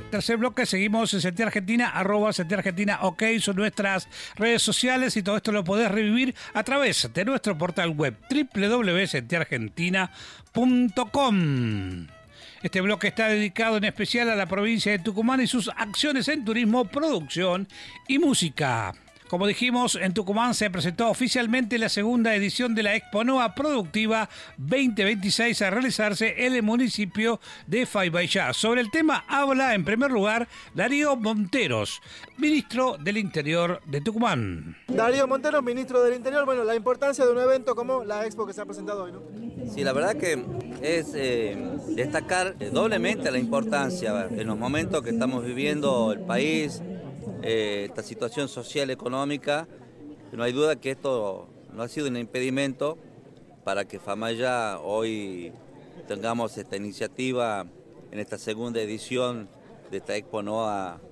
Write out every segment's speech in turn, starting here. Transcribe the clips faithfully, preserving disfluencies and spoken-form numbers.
tercer bloque seguimos en Sentir Argentina, arroba Sentir Argentina, ok, son nuestras redes sociales y todo esto lo podés revivir a través de nuestro portal web doble u doble u doble u punto sentir argentina punto com. Este bloque está dedicado en especial a la provincia de Tucumán y sus acciones en turismo, producción y música. Como dijimos, en Tucumán se presentó oficialmente la segunda edición de la Exponoa Productiva veinte veintiséis a realizarse en el municipio de Faibayá. Sobre el tema habla, en primer lugar, Darío Monteros, ministro del Interior de Tucumán. Darío Monteros, ministro del Interior. Bueno, la importancia de un evento como la Expo que se ha presentado hoy, ¿no? Sí, la verdad que es eh, destacar doblemente la importancia en los momentos que estamos viviendo el país, Eh, esta situación social, económica. No hay duda que esto no ha sido un impedimento para que Famaillá hoy tengamos esta iniciativa en esta segunda edición de esta Exponoa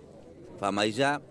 Famaillá,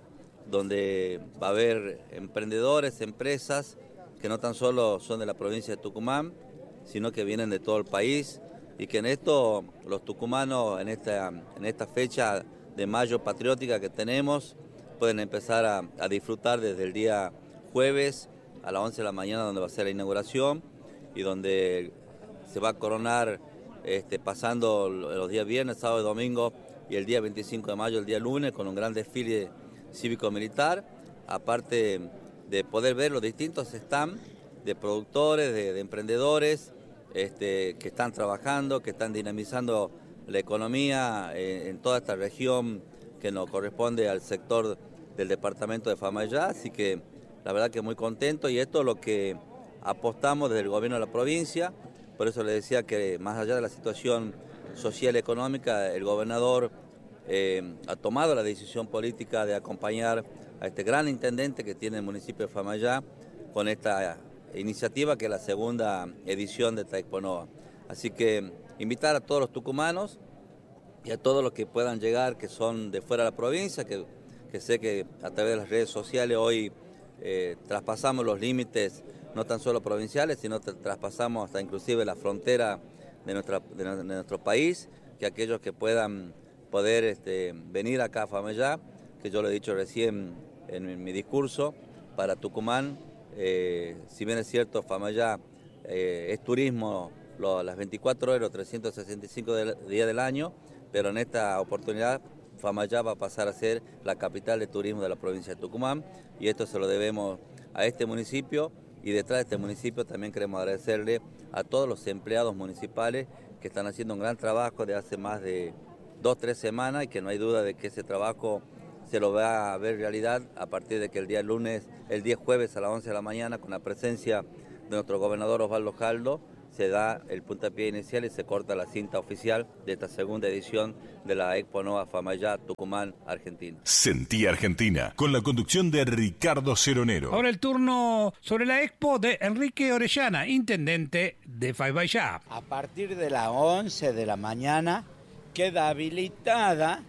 donde va a haber emprendedores, empresas que no tan solo son de la provincia de Tucumán, sino que vienen de todo el país, y que en esto los tucumanos en esta, en esta fecha de mayo patriótica que tenemos, pueden empezar a, a disfrutar desde el día jueves a las once de la mañana, donde va a ser la inauguración y donde se va a coronar este, pasando los días viernes, sábado y domingo, y el día veinticinco de mayo, el día lunes, con un gran desfile cívico-militar, aparte de poder ver los distintos stands de productores, de, de emprendedores este, que están trabajando, que están dinamizando la economía en, en toda esta región que nos corresponde al sector del departamento de Famaillá, así que la verdad que muy contento, y esto es lo que apostamos desde el gobierno de la provincia. Por eso le decía que más allá de la situación social y económica, el gobernador eh, ha tomado la decisión política de acompañar a este gran intendente que tiene el municipio de Famaillá con esta iniciativa que es la segunda edición de esta Exponoa. Así que invitar a todos los tucumanos y a todos los que puedan llegar, que son de fuera de la provincia, que, que sé que a través de las redes sociales hoy eh, traspasamos los límites no tan solo provinciales, sino que traspasamos hasta inclusive la frontera de, nuestra, de, de nuestro país, que aquellos que puedan poder este, venir acá a Famaillá, que yo lo he dicho recién en, en mi discurso, para Tucumán, eh, si bien es cierto, Famaillá eh, es turismo lo, las veinticuatro horas, los trescientos sesenta y cinco de, días del año, pero en esta oportunidad Famaillá va a pasar a ser la capital de turismo de la provincia de Tucumán, y esto se lo debemos a este municipio, y detrás de este municipio también queremos agradecerle a todos los empleados municipales que están haciendo un gran trabajo de hace más de dos, tres semanas, y que no hay duda de que ese trabajo se lo va a ver realidad a partir de que el día lunes, el día jueves a las once de la mañana, con la presencia de nuestro gobernador Osvaldo Jaldo, se da el puntapié inicial y se corta la cinta oficial de esta segunda edición de la Exponoa Famaillá, Tucumán, Argentina. Sentí Argentina, con la conducción de Ricardo Ceronero. Ahora el turno sobre la Expo de Enrique Orellana, intendente de Faibayá. A partir de las once de la mañana queda habilitada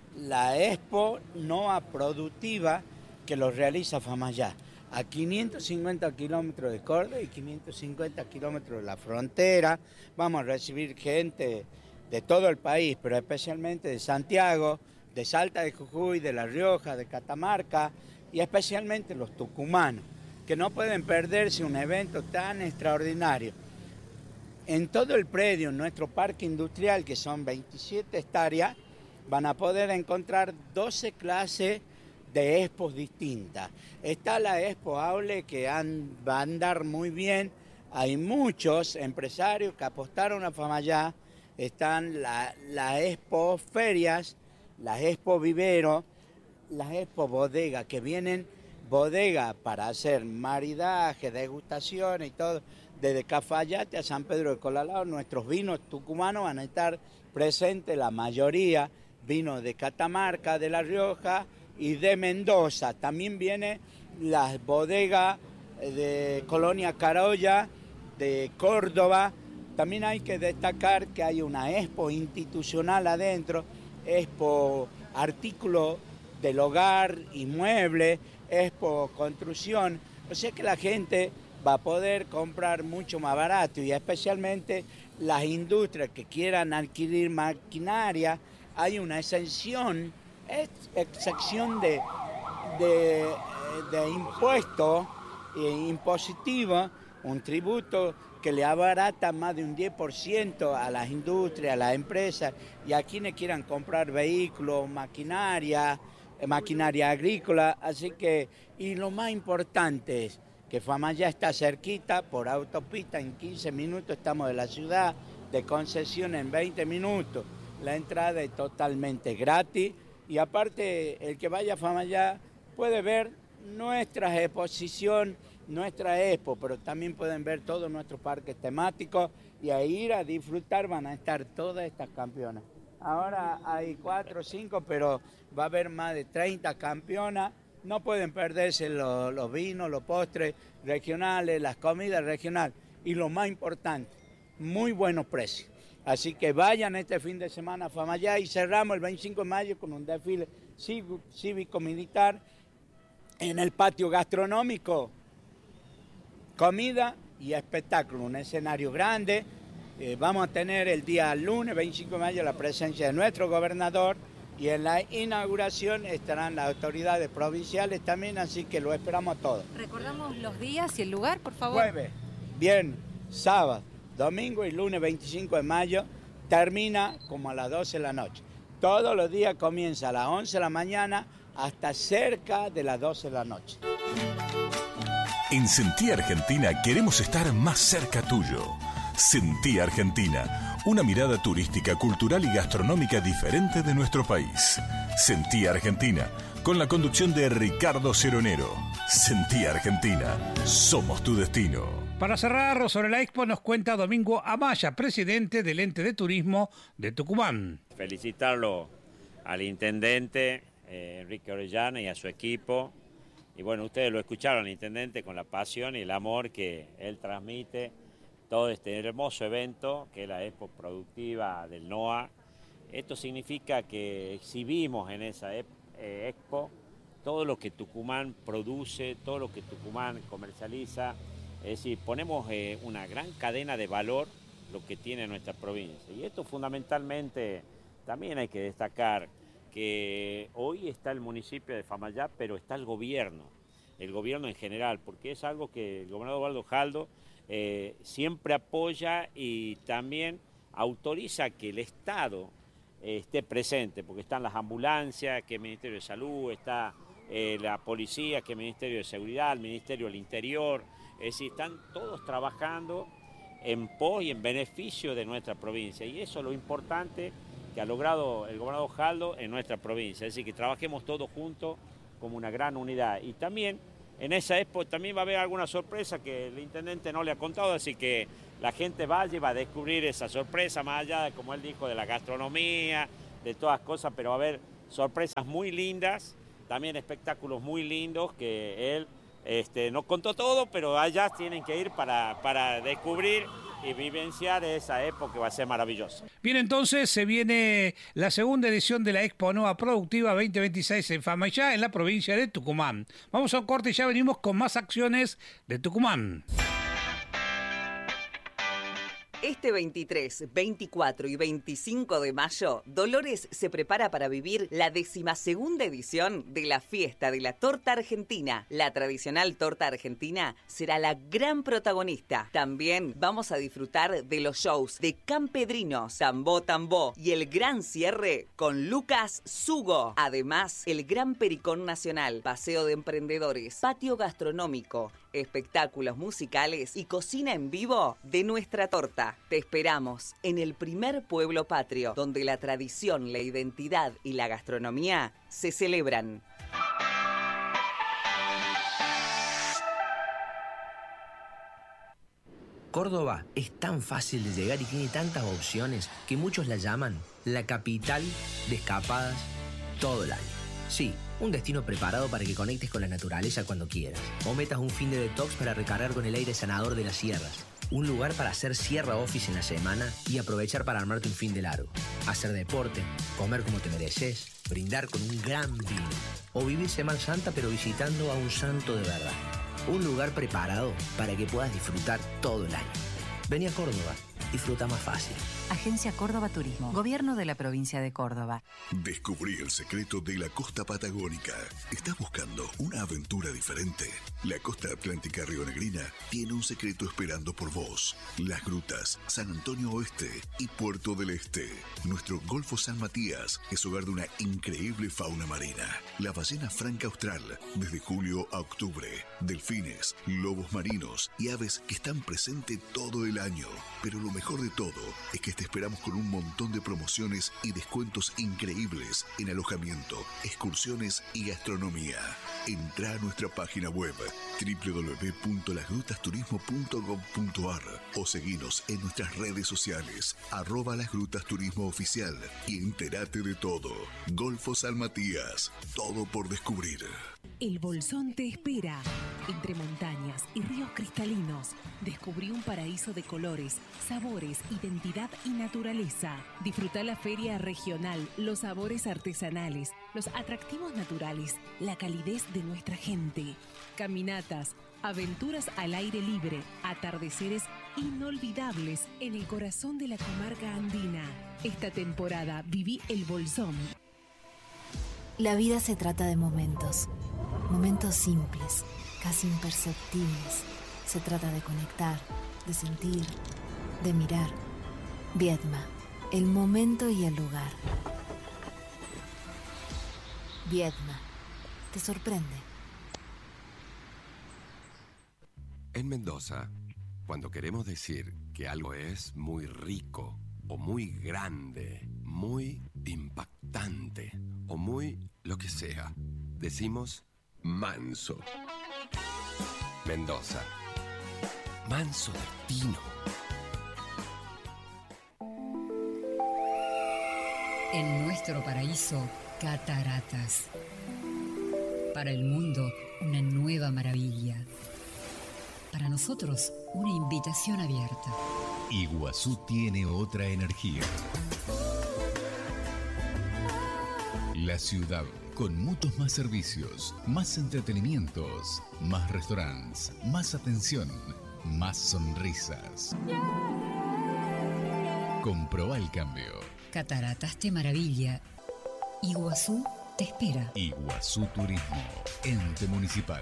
la Expo Noa Productiva que lo realiza Famaillá, a quinientos cincuenta kilómetros de Córdoba y quinientos cincuenta kilómetros de la frontera. Vamos a recibir gente de todo el país, pero especialmente de Santiago, de Salta de Jujuy, de La Rioja, de Catamarca, y especialmente los tucumanos, que no pueden perderse un evento tan extraordinario. En todo el predio, en nuestro parque industrial, que son veintisiete hectáreas, van a poder encontrar doce clases de expos distintas. Está la Expo Aule, que han, va a andar muy bien. Hay muchos empresarios que apostaron a Famaillá. Están la, la Expo Ferias, las Expo Vivero, las Expo Bodega, que vienen bodega para hacer maridaje, degustaciones y todo. Desde Cafayate a San Pedro de Colalao, nuestros vinos tucumanos van a estar presentes, la mayoría, vinos de Catamarca, de La Rioja y de Mendoza. También viene las bodegas de Colonia Carolla, de Córdoba. También hay que destacar que hay una expo institucional adentro, expo artículo del hogar y muebles, expo construcción. O sea que la gente va a poder comprar mucho más barato, y especialmente las industrias que quieran adquirir maquinaria, hay una exención, ex, excepción de, de, de impuesto eh, impositivo, un tributo que le abarata más de un diez por ciento a las industrias, a las empresas y a quienes quieran comprar vehículos, maquinaria, maquinaria agrícola. Así que, y lo más importante es que Famaillá está cerquita, por autopista en quince minutos estamos de la ciudad, de Concesión en veinte minutos. La entrada es totalmente gratis y aparte el que vaya a Famaillá puede ver nuestras exposiciones, nuestra expo, pero también pueden ver todos nuestros parques temáticos y a ir a disfrutar van a estar todas estas campeonas. Ahora hay cuatro o cinco, pero va a haber más de treinta campeonas. No pueden perderse los, los vinos, los postres regionales, las comidas regionales y lo más importante, muy buenos precios. Así que vayan este fin de semana a Famaillá y cerramos el veinticinco de mayo con un desfile cívico-militar en el patio gastronómico, comida y espectáculo, un escenario grande. Eh, vamos a tener el día lunes veinticinco de mayo la presencia de nuestro gobernador y en la inauguración estarán las autoridades provinciales también, así que lo esperamos a todos. ¿Recordamos los días y el lugar, por favor? Jueves, viernes, sábado, domingo y lunes veinticinco de mayo, termina como a las doce de la noche. Todos los días comienza a las once de la mañana hasta cerca de las doce de la noche. En Sentí Argentina queremos estar más cerca tuyo. Sentí Argentina, una mirada turística, cultural y gastronómica diferente de nuestro país. Sentí Argentina, con la conducción de Ricardo Ceronero. Sentí Argentina, somos tu destino. Para cerrar, sobre la expo nos cuenta Domingo Amaya, presidente del Ente de Turismo de Tucumán. Felicitarlo al intendente eh, Enrique Orellana y a su equipo. Y bueno, ustedes lo escucharon al intendente con la pasión y el amor que él transmite. Todo este hermoso evento que es la Expo Productiva del NOA. Esto significa que exhibimos en esa expo todo lo que Tucumán produce, todo lo que Tucumán comercializa. Es decir, ponemos eh, una gran cadena de valor lo que tiene nuestra provincia. Y esto fundamentalmente también hay que destacar que hoy está el municipio de Famaillá, pero está el gobierno, el gobierno en general, porque es algo que el gobernador Osvaldo Jaldo Eh, siempre apoya y también autoriza que el Estado eh, esté presente, porque están las ambulancias, que el Ministerio de Salud, está eh, la policía, que el Ministerio de Seguridad, el Ministerio del Interior, es decir, están todos trabajando en pos y en beneficio de nuestra provincia, y eso es lo importante que ha logrado el gobernador Jaldo en nuestra provincia, es decir, que trabajemos todos juntos como una gran unidad. Y también en esa expo también va a haber alguna sorpresa que el intendente no le ha contado, así que la gente vaya y va a descubrir esa sorpresa, más allá de, como él dijo, de la gastronomía, de todas cosas, pero va a haber sorpresas muy lindas, también espectáculos muy lindos que él este, no contó todo, pero allá tienen que ir para, para descubrir y vivenciar esa época que va a ser maravillosa. Bien, entonces se viene la segunda edición de la Expo NOA Productiva veinte veintiséis en Famaillá, en la provincia de Tucumán. Vamos a un corte y ya venimos con más acciones de Tucumán. Este veintitrés, veinticuatro y veinticinco de mayo, Dolores se prepara para vivir la decimasegunda edición de la Fiesta de la Torta Argentina. La tradicional torta argentina será la gran protagonista. También vamos a disfrutar de los shows de Campedrinos, Tambó Tambó y el gran cierre con Lucas Sugo. Además, el Gran Pericón Nacional, paseo de emprendedores, patio gastronómico, espectáculos musicales y cocina en vivo de nuestra torta. Te esperamos en el primer pueblo patrio, donde la tradición, la identidad y la gastronomía se celebran. Córdoba es tan fácil de llegar y tiene tantas opciones que muchos la llaman la capital de escapadas todo el año. Sí, un destino preparado para que conectes con la naturaleza cuando quieras. O metas un fin de detox para recargar con el aire sanador de las sierras. Un lugar para hacer sierra office en la semana y aprovechar para armarte un fin de largo. Hacer deporte, comer como te mereces, brindar con un gran vino. O vivir Semana Santa pero visitando a un santo de verdad. Un lugar preparado para que puedas disfrutar todo el año. Vení a Córdoba, disfruta más fácil. Agencia Córdoba Turismo. Gobierno de la provincia de Córdoba. Descubrí el secreto de la costa patagónica. ¿Estás buscando una aventura diferente? La costa atlántica rionegrina tiene un secreto esperando por vos. Las grutas, San Antonio Oeste y Puerto del Este. Nuestro Golfo San Matías es hogar de una increíble fauna marina. La ballena franca austral, desde julio a octubre. Delfines, lobos marinos y aves que están presentes todo el año. Pero lo mejor de todo es que te esperamos con un montón de promociones y descuentos increíbles en alojamiento, excursiones y gastronomía. Entra a nuestra página web doble u doble u doble u punto las grutas turismo punto gob punto ar o seguinos en nuestras redes sociales, arroba Las Grutas Turismo Oficial, y entérate de todo. Golfo San Matías, todo por descubrir. El Bolsón te espera. Entre montañas y ríos cristalinos, descubrí un paraíso de colores, sabores, identidad y naturaleza. Disfruta la feria regional, los sabores artesanales, los atractivos naturales, la calidez de nuestra gente. Caminatas, aventuras al aire libre, atardeceres inolvidables en el corazón de la comarca andina. Esta temporada viví el Bolsón. La vida se trata de momentos. Momentos simples, casi imperceptibles. Se trata de conectar, de sentir, de mirar. Viedma, el momento y el lugar. Viedma, te sorprende. En Mendoza, cuando queremos decir que algo es muy rico, o muy grande, muy impactante, o muy lo que sea, decimos manso. Mendoza. Manso destino. En nuestro paraíso, cataratas. Para el mundo, una nueva maravilla. Para nosotros, una invitación abierta. Iguazú tiene otra energía. La ciudad, con muchos más servicios, más entretenimientos, más restaurantes, más atención, más sonrisas. Comprobá el cambio. Cataratas te maravilla. Iguazú te espera. Iguazú Turismo, ente municipal.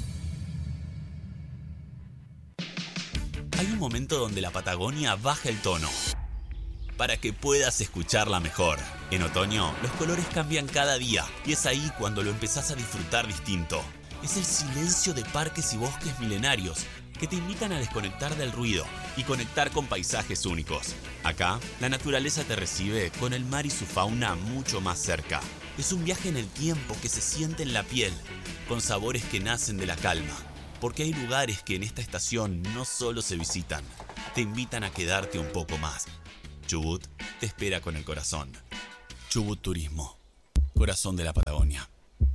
Hay un momento donde la Patagonia baja el tono para que puedas escucharla mejor. En otoño, los colores cambian cada día y es ahí cuando lo empezás a disfrutar distinto. Es el silencio de parques y bosques milenarios que te invitan a desconectar del ruido y conectar con paisajes únicos. Acá, la naturaleza te recibe con el mar y su fauna mucho más cerca. Es un viaje en el tiempo que se siente en la piel, con sabores que nacen de la calma. Porque hay lugares que en esta estación no solo se visitan, te invitan a quedarte un poco más. Chubut te espera con el corazón. Chubut Turismo, corazón de la Patagonia.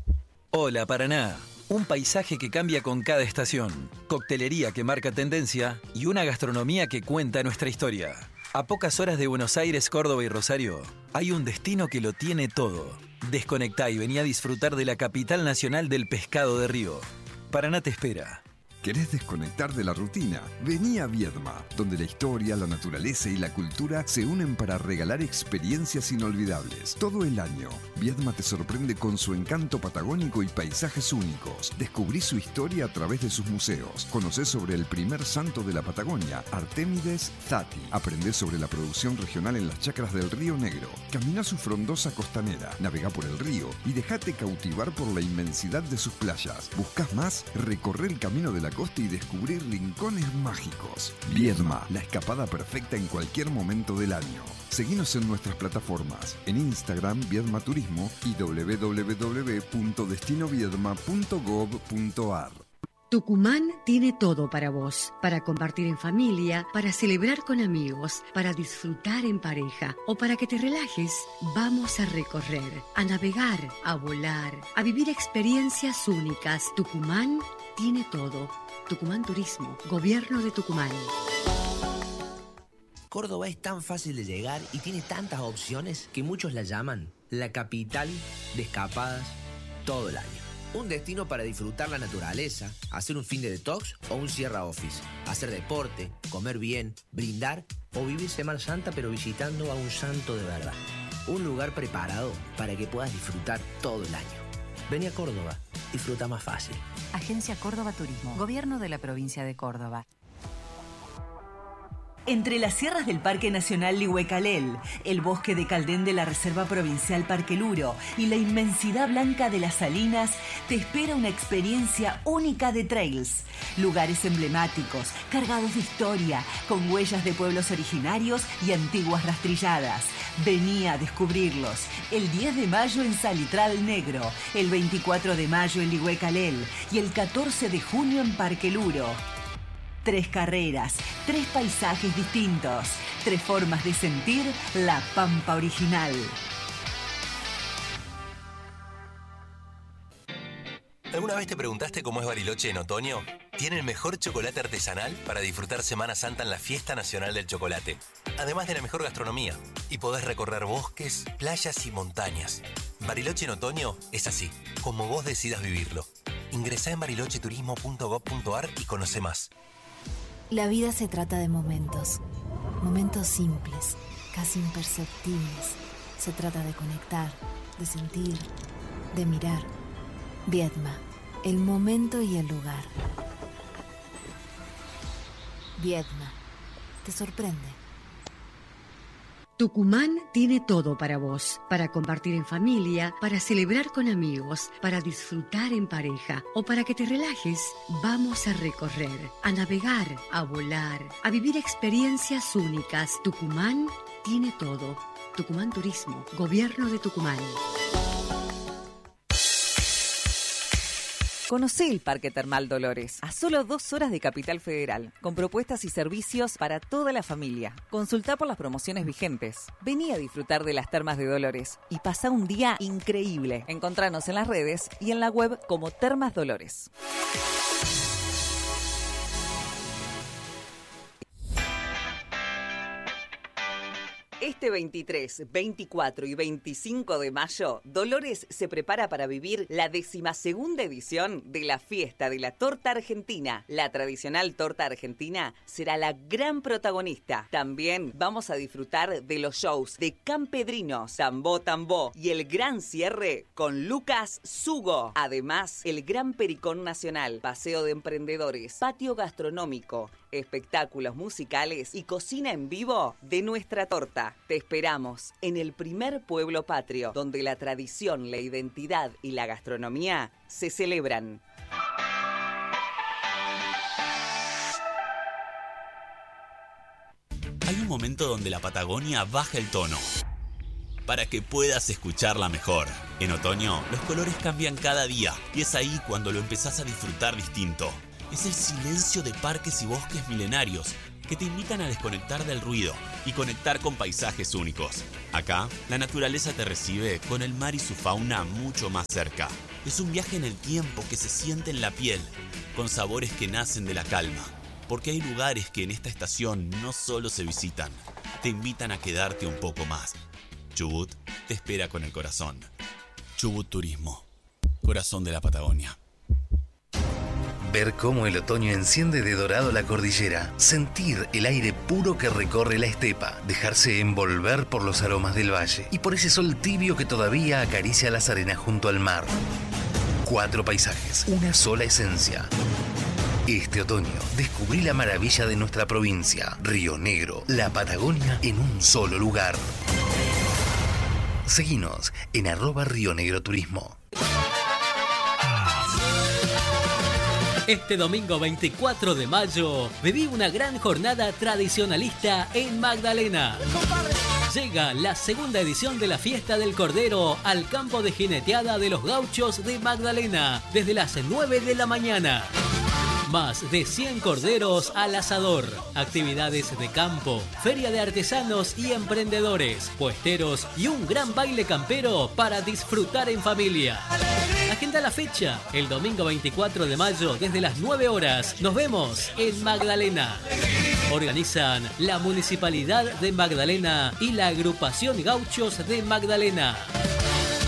Hola Paraná, un paisaje que cambia con cada estación, coctelería que marca tendencia y una gastronomía que cuenta nuestra historia. A pocas horas de Buenos Aires, Córdoba y Rosario, hay un destino que lo tiene todo. Desconectá y vení a disfrutar de la capital nacional del pescado de río. Paraná te espera. ¿Querés desconectar de la rutina? Vení a Viedma, donde la historia, la naturaleza y la cultura se unen para regalar experiencias inolvidables. Todo el año, Viedma te sorprende con su encanto patagónico y paisajes únicos. Descubrí su historia a través de sus museos. Conocé sobre el primer santo de la Patagonia, Artemides Zati. Aprendé sobre la producción regional en las chacras del Río Negro. Camina su frondosa costanera, navegá por el río y dejate cautivar por la inmensidad de sus playas. ¿Buscás más? Recorre el camino de la costa y descubrir rincones mágicos. Viedma, la escapada perfecta en cualquier momento del año. Seguinos en nuestras plataformas, en Instagram Viedma Turismo y doble u doble u doble u punto destino viedma punto gob punto ar. Tucumán tiene todo para vos, para compartir en familia, para celebrar con amigos, para disfrutar en pareja o para que te relajes. Vamos a recorrer, a navegar, a volar, a vivir experiencias únicas. Tucumán tiene todo. Tucumán Turismo, Gobierno de Tucumán. Córdoba es tan fácil de llegar y tiene tantas opciones que muchos la llaman la capital de escapadas todo el año. Un destino para disfrutar la naturaleza, hacer un fin de detox o un Sierra Office, hacer deporte, comer bien, brindar o vivir Semana Santa pero visitando a un santo de verdad. Un lugar preparado para que puedas disfrutar todo el año. Vení a Córdoba, disfruta más fácil. Agencia Córdoba Turismo, Gobierno de la Provincia de Córdoba. Entre las sierras del Parque Nacional Lihuecalel, el bosque de Caldén de la Reserva Provincial Parque Luro y la inmensidad blanca de las Salinas, te espera una experiencia única de trails. Lugares emblemáticos, cargados de historia, con huellas de pueblos originarios y antiguas rastrilladas. Vení a descubrirlos. El diez de mayo en Salitral Negro, el veinticuatro de mayo en Lihuecalel y el catorce de junio en Parque Luro. Tres carreras, tres paisajes distintos, tres formas de sentir la Pampa original. ¿Alguna vez te preguntaste cómo es Bariloche en otoño? Tiene el mejor chocolate artesanal para disfrutar Semana Santa en la Fiesta Nacional del Chocolate. Además de la mejor gastronomía. Y podés recorrer bosques, playas y montañas. Bariloche en otoño es así, como vos decidas vivirlo. Ingresá en bariloche turismo punto gob punto ar y conoce más. La vida se trata de momentos. Momentos simples, casi imperceptibles. Se trata de conectar, de sentir, de mirar. Viedma, el momento y el lugar. Viedma, te sorprende. Tucumán tiene todo para vos, para compartir en familia, para celebrar con amigos, para disfrutar en pareja o para que te relajes. Vamos a recorrer, a navegar, a volar, a vivir experiencias únicas. Tucumán tiene todo. Tucumán Turismo, Gobierno de Tucumán. Conocé el Parque Termal Dolores, a solo dos horas de Capital Federal, con propuestas y servicios para toda la familia. Consultá por las promociones vigentes. Vení a disfrutar de las termas de Dolores y pasá un día increíble. Encontranos en las redes y en la web como Termas Dolores. Este veintitrés, veinticuatro y veinticinco de mayo, Dolores se prepara para vivir la decimasegunda edición de la Fiesta de la Torta Argentina. La tradicional torta argentina será la gran protagonista. También vamos a disfrutar de los shows de Campedrinos, Tambó Tambó y el gran cierre con Lucas Sugo. Además, el Gran Pericón Nacional, paseo de emprendedores, patio gastronómico, espectáculos musicales y cocina en vivo de nuestra torta. Te esperamos en el primer pueblo patrio, donde la tradición, la identidad y la gastronomía se celebran. Hay un momento donde la Patagonia baja el tono para que puedas escucharla mejor. En otoño, los colores cambian cada día y es ahí cuando lo empezás a disfrutar distinto. Es el silencio de parques y bosques milenarios que te invitan a desconectar del ruido y conectar con paisajes únicos. Acá, la naturaleza te recibe con el mar y su fauna mucho más cerca. Es un viaje en el tiempo que se siente en la piel, con sabores que nacen de la calma. Porque hay lugares que en esta estación no solo se visitan, te invitan a quedarte un poco más. Chubut te espera con el corazón. Chubut Turismo, corazón de la Patagonia. Ver cómo el otoño enciende de dorado la cordillera, sentir el aire puro que recorre la estepa, dejarse envolver por los aromas del valle y por ese sol tibio que todavía acaricia las arenas junto al mar. Cuatro paisajes, una sola esencia. Este otoño descubrí la maravilla de nuestra provincia, Río Negro, la Patagonia en un solo lugar. Seguinos en arroba Río Negro Turismo. Este domingo veinticuatro de mayo viví una gran jornada tradicionalista en Magdalena. Llega la segunda edición de la Fiesta del Cordero al campo de jineteada de los gauchos de Magdalena desde las nueve de la mañana. Más de cien corderos al asador, actividades de campo, feria de artesanos y emprendedores, puesteros y un gran baile campero para disfrutar en familia. Agenda la fecha, el domingo veinticuatro de mayo desde las nueve horas. Nos vemos en Magdalena. Organizan la Municipalidad de Magdalena y la Agrupación Gauchos de Magdalena.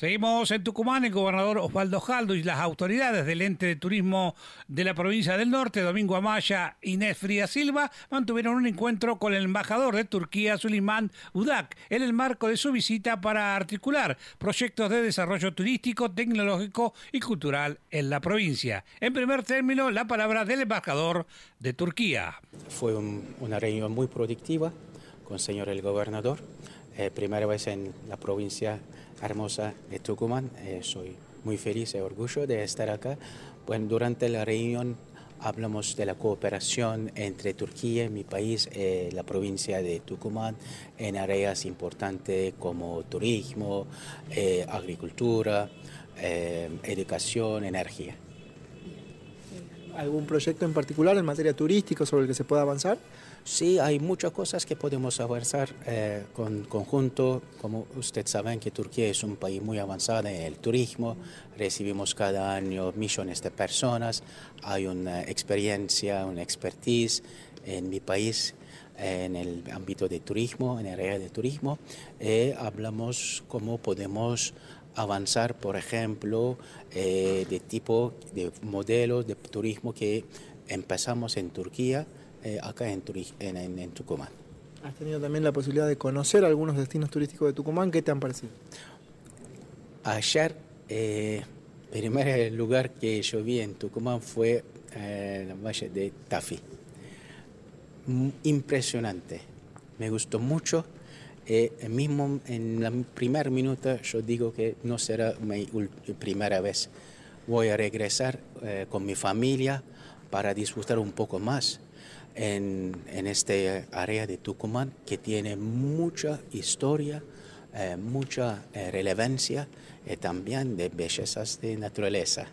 Seguimos en Tucumán. El gobernador Osvaldo Jaldo y las autoridades del ente de turismo de la provincia del Norte, Domingo Amaya y Inés Frías Silva, mantuvieron un encuentro con el embajador de Turquía, Süleyman Udak, en el marco de su visita para articular proyectos de desarrollo turístico, tecnológico y cultural en la provincia. En primer término, la palabra del embajador de Turquía. Fue un, una reunión muy productiva con el señor el gobernador. Eh, primera vez en la provincia hermosa de Tucumán. Eh, soy muy feliz y orgulloso de estar acá. Bueno, durante la reunión hablamos de la cooperación entre Turquía, mi país, y la provincia de Tucumán en áreas importantes como turismo, eh, agricultura, eh, educación, energía. ¿Algún proyecto en particular en materia turística sobre el que se pueda avanzar? Sí, hay muchas cosas que podemos avanzar eh, con conjunto. Como ustedes saben que Turquía es un país muy avanzado en el turismo. Recibimos cada año millones de personas. Hay una experiencia, una expertise en mi país en el ámbito de turismo, en el área de turismo. Eh, hablamos cómo podemos avanzar, por ejemplo, eh, de tipo de modelos de turismo que empezamos en Turquía, Eh, acá en, en, en, en Tucumán. ¿Has tenido también la posibilidad de conocer algunos destinos turísticos de Tucumán? ¿Qué te han parecido? Ayer, eh, el primer lugar que yo vi en Tucumán fue eh, la valle de Tafí. Impresionante, me gustó mucho. Eh, mismo en la primer minuto yo digo que no será mi primera vez. Voy a regresar eh, con mi familia para disfrutar un poco más. En, en este área de Tucumán que tiene mucha historia, eh, mucha eh, relevancia y también de bellezas de naturaleza.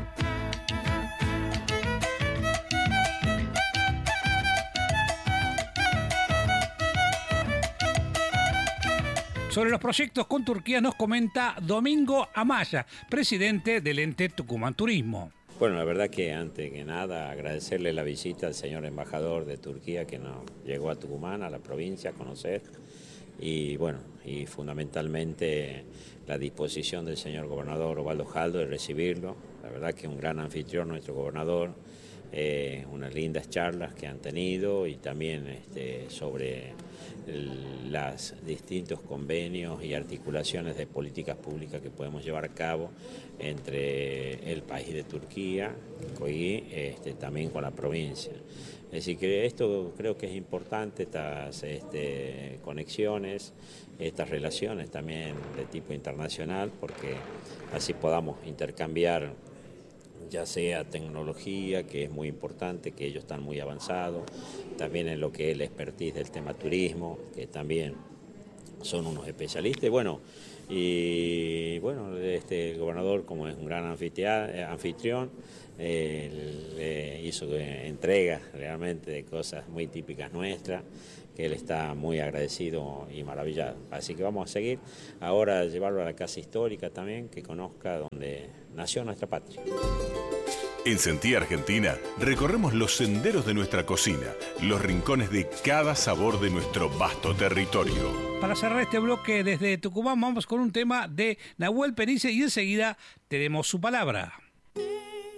Sobre los proyectos con Turquía nos comenta Domingo Amaya, presidente del ente Tucumán Turismo. Bueno, la verdad que antes que nada agradecerle la visita al señor embajador de Turquía que nos llegó a Tucumán, a la provincia, a conocer y bueno, y fundamentalmente la disposición del señor gobernador Osvaldo Jaldo de recibirlo. La verdad que un gran anfitrión nuestro gobernador, eh, unas lindas charlas que han tenido y también este, sobre los distintos convenios y articulaciones de políticas públicas que podemos llevar a cabo entre el país de Turquía y este, también con la provincia. Es decir, que esto creo que es importante, estas este, conexiones, estas relaciones también de tipo internacional, porque así podamos intercambiar ya sea tecnología, que es muy importante, que ellos están muy avanzados, también en lo que es la expertise del tema turismo, que también son unos especialistas. Bueno, y bueno, este, el gobernador, como es un gran anfitrión, eh, le hizo entrega realmente de cosas muy típicas nuestras, que él está muy agradecido y maravillado. Así que vamos a seguir ahora a llevarlo a la casa histórica también, que conozca donde nació nuestra patria. En Sentir Argentina recorremos los senderos de nuestra cocina, los rincones de cada sabor de nuestro vasto territorio. Para cerrar este bloque desde Tucumán vamos con un tema de Nahuel Penice y enseguida tenemos su palabra.